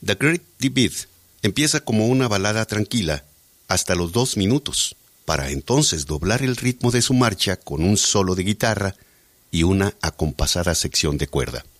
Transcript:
The Great Divide empieza como una balada tranquila hasta los 2 minutos, para entonces doblar el ritmo de su marcha con un solo de guitarra y una acompasada sección de cuerda.